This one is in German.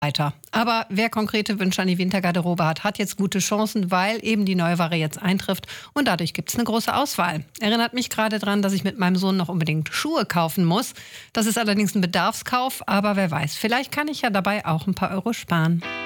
weiter. Aber wer konkrete Wünsche an die Wintergarderobe hat, hat jetzt gute Chancen, weil eben die neue Ware jetzt eintrifft und dadurch gibt es eine große Auswahl. Erinnert mich gerade daran, dass ich mit meinem Sohn noch unbedingt Schuhe kaufen muss. Das ist allerdings ein Bedarfskauf, aber wer weiß, vielleicht kann ich ja dabei auch ein paar Euro sparen.